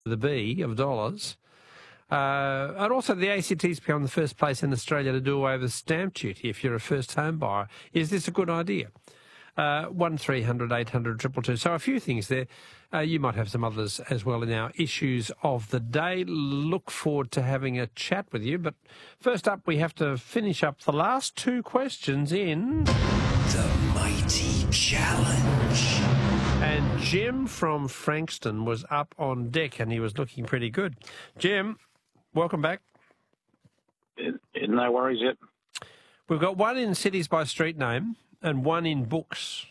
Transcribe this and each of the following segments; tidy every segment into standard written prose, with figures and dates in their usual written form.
the B of dollars. And also the ACT's become the first place in Australia to do away with stamp duty if you're a first home buyer. Is this a good idea? 1300 800 222. So a few things there. You might have some others as well in our issues of the day. Look forward to having a chat with you. But first up, we have to finish up the last two questions in... The Mighty Challenge. And Jim from Frankston was up on deck and he was looking pretty good. Jim, welcome back. No worries yet. We've got one in cities by street name and one in books.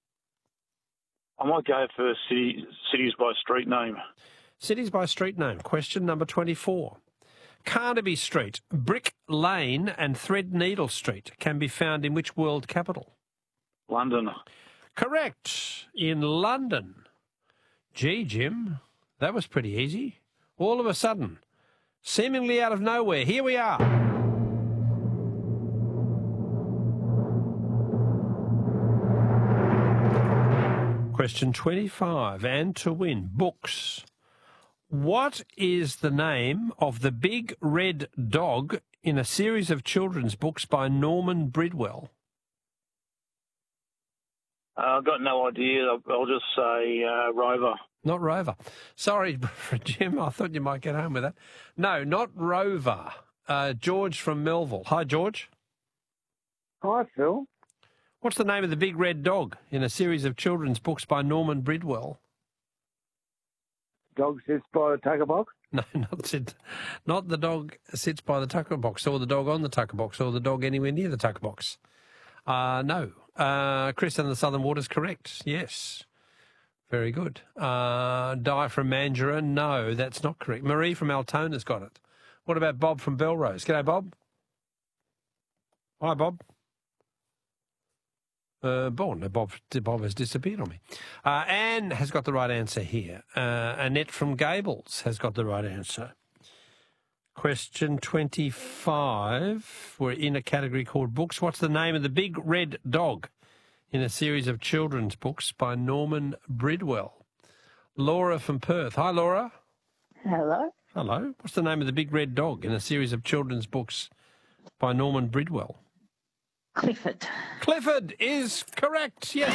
I might go for cities by street name. Cities by street name. Question number 24. Carnaby Street, Brick Lane and Threadneedle Street can be found in which world capital? London. Correct. In London. Gee, Jim, that was pretty easy. All of a sudden, seemingly out of nowhere, here we are. Question 25, and to win, books. What is the name of the big red dog in a series of children's books by Norman Bridwell? I've got no idea. I'll just say Rover. Not Rover. Sorry, Jim, I thought you might get home with that. No, not Rover. George from Melville. Hi, George. Hi, Phil. What's the name of the big red dog in a series of children's books by Norman Bridwell? Dog sits by the tucker box? No, not the dog sits by the tucker box, or the dog on the tucker box, or the dog anywhere near the tucker box. No. Chris and the Southern Water's correct. Yes. Very good. Di from Mandurah. No, that's not correct. Marie from Altona's got it. What about Bob from Belrose? G'day, Bob. Hi, Bob. Bob has disappeared on me. Anne has got the right answer here. Annette from Gables has got the right answer. Question 25. We're in a category called books. What's the name of the big red dog in a series of children's books by Norman Bridwell? Laura from Perth. Hi, Laura. Hello. Hello. What's the name of the big red dog in a series of children's books by Norman Bridwell? Clifford. Clifford is correct, yes.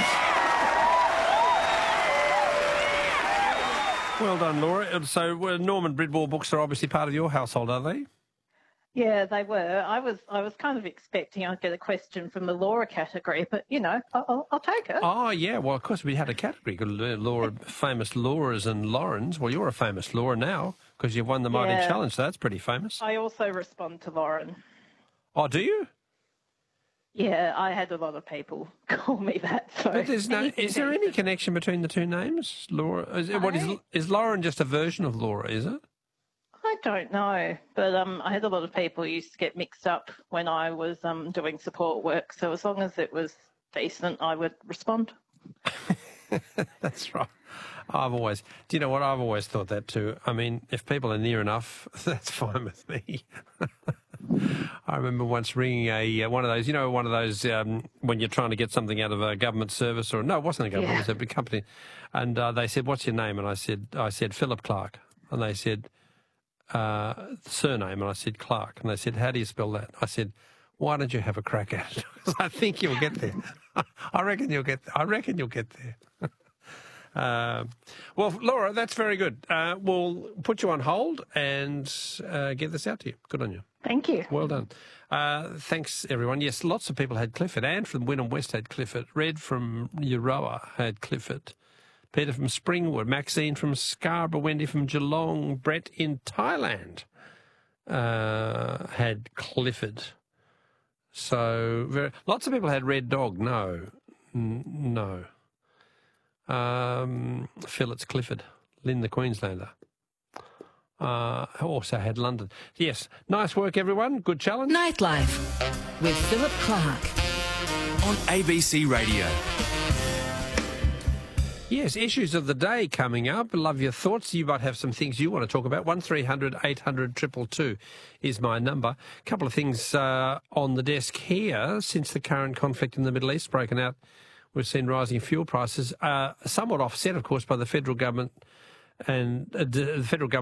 Well done, Laura. So Norman Bridwell books are obviously part of your household, are they? Yeah, they were. I was kind of expecting I'd get a question from the Laura category, but, you know, I'll take it. Oh, yeah. Well, of course, we had a category called Laura, famous Lauras and Laurens. Well, you're a famous Laura now because you've won the Mighty Challenge, so that's pretty famous. I also respond to Lauren. Oh, do you? Yeah, I had a lot of people call me that. So but is there any connection between the two names? Laura, is Lauren just a version of Laura, is it? I don't know, but I had a lot of people used to get mixed up when I was doing support work. So as long as it was decent, I would respond. That's right. Do you know what? I've always thought that too. I mean, if people are near enough, that's fine with me. I remember once ringing one of those, when you're trying to get something out of a government service, or no, it wasn't a government, it was a big company, and they said, "What's your name?" And I said Philip Clark, and they said surname, and I said Clark, and they said, "How do you spell that?" I said, "Why don't you have a crack at it?" Because I think you'll get there. I reckon you'll get there. Well, Laura, that's very good. We'll put you on hold and get this out to you. Good on you. Thank you. Well done. Thanks, everyone. Yes, lots of people had Clifford. Anne from Wynnum West had Clifford. Red from Euroa had Clifford. Peter from Springwood. Maxine from Scarborough. Wendy from Geelong. Brett in Thailand had Clifford. So lots of people had Red Dog. No. Phil, it's Clifford. Lynn, the Queenslander. Also had London. Yes, nice work, everyone. Good challenge. Nightlife with Philip Clark on ABC Radio. Yes, issues of the day coming up. Love your thoughts. You might have some things you want to talk about. 1300 800 222 is my number. A couple of things on the desk here. Since the current conflict in the Middle East broken out, we've seen rising fuel prices, somewhat offset, of course, by the federal government and the federal government